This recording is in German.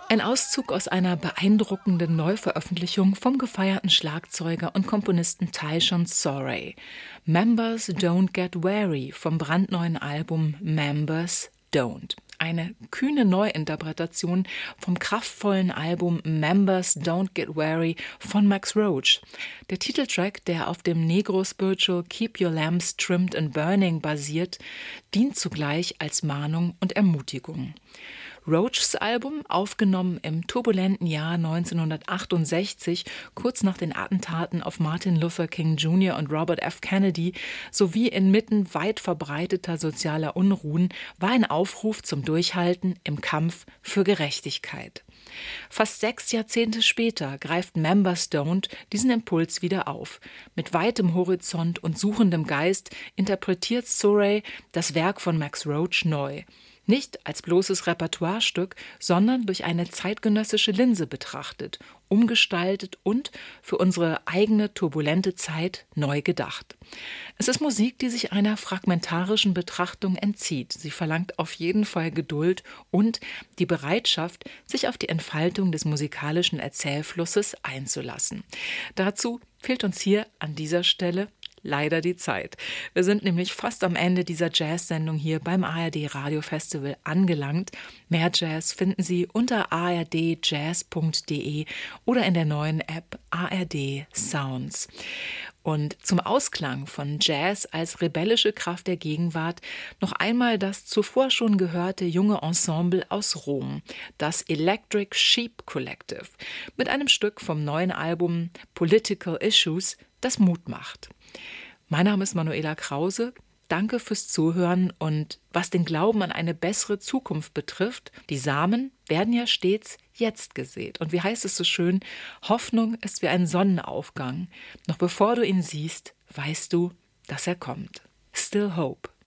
Ein Auszug aus einer beeindruckenden Neuveröffentlichung vom gefeierten Schlagzeuger und Komponisten Tyshawn Sorey. Members Don't Get Weary vom brandneuen Album Members Don't. Eine kühne Neuinterpretation vom kraftvollen Album Members Don't Get Weary von Max Roach. Der Titeltrack, der auf dem Negro-Spiritual Keep Your Lamps Trimmed and Burning basiert, dient zugleich als Mahnung und Ermutigung. Roachs Album, aufgenommen im turbulenten Jahr 1968, kurz nach den Attentaten auf Martin Luther King Jr. und Robert F. Kennedy, sowie inmitten weit verbreiteter sozialer Unruhen, war ein Aufruf zum Durchhalten im Kampf für Gerechtigkeit. Fast 6 Jahrzehnte später greift Members Don't diesen Impuls wieder auf. Mit weitem Horizont und suchendem Geist interpretiert Sorey das Werk von Max Roach neu. Nicht als bloßes Repertoirestück, sondern durch eine zeitgenössische Linse betrachtet, umgestaltet und für unsere eigene turbulente Zeit neu gedacht. Es ist Musik, die sich einer fragmentarischen Betrachtung entzieht. Sie verlangt auf jeden Fall Geduld und die Bereitschaft, sich auf die Entfaltung des musikalischen Erzählflusses einzulassen. Dazu fehlt uns hier an dieser Stelle leider die Zeit. Wir sind nämlich fast am Ende dieser Jazz-Sendung hier beim ARD Radio Festival angelangt. Mehr Jazz finden Sie unter ardjazz.de oder in der neuen App ARD Sounds. Und zum Ausklang von Jazz als rebellische Kraft der Gegenwart noch einmal das zuvor schon gehörte junge Ensemble aus Rom, das Electric Sheep Collective, mit einem Stück vom neuen Album Political Issues, das Mut macht. Mein Name ist Manuela Krause. Danke fürs Zuhören und was den Glauben an eine bessere Zukunft betrifft, die Samen werden ja stets jetzt gesät. Und wie heißt es so schön, Hoffnung ist wie ein Sonnenaufgang. Noch bevor du ihn siehst, weißt du, dass er kommt. Still Hope.